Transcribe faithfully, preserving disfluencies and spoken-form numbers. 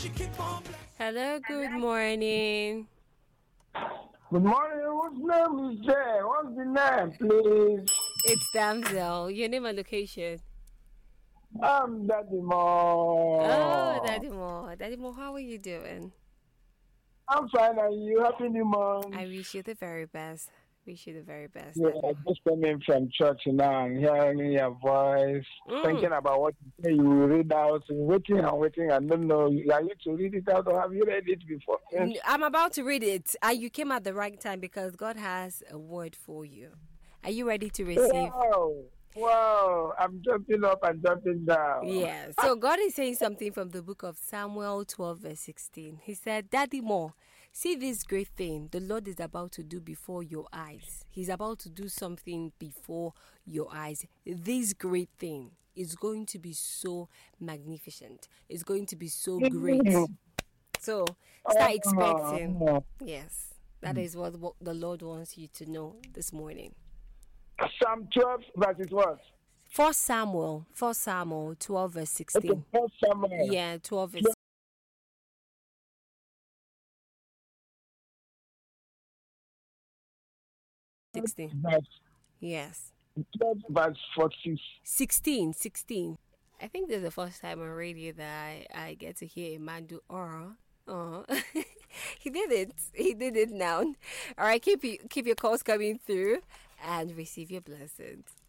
Hello, good morning. Good morning. Whose name is there? What's the name, please? It's Damsel. Your name and location. I'm Daddy Oh, Mo. Daddy Mo. Daddy Mo, how are you doing? I'm fine. Are you? Happy New Month. I wish you the very best. Wish you the very best, Yeah, Daddy I Mo. just coming from church now and hearing your voice, Mm. thinking about what you say you will read out, waiting and waiting. I don't know. Are you to read it out or have you read it before? Yes. N- I'm about to read it. And you came at the right time because God has a word for you. Are you ready to receive? Wow. Wow. I'm jumping up and jumping down. Yeah. So God is saying something from the book of Samuel twelve, verse sixteen. He said, Daddy Mo, see this great thing the Lord is about to do before your eyes. He's about to do something before your eyes. This great thing is going to be so magnificent. It's going to be so great. So start expecting. Oh, Yes. That is what, what the Lord wants you to know this morning. Psalm twelve, verses what? First Samuel, First Samuel twelve, verse Okay, sixteen. First Samuel. Yeah, twelve verse sixteen. Verse Yes. twelve, verse forty. sixteen, sixteen. I think this is the first time on radio that I, I get to hear a man do uh uh he did it. He did it now. All right, keep you, keep your calls coming through and receive your blessings.